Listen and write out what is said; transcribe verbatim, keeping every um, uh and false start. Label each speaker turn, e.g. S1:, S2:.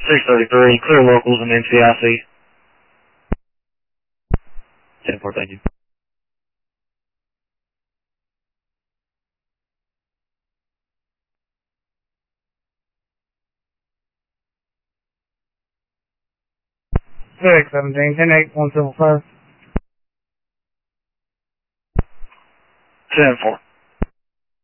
S1: six thirty-three, clear locals and N C I C. ten four, thank you.
S2: six seventeen, ten eight, one seven five.
S1: ten four.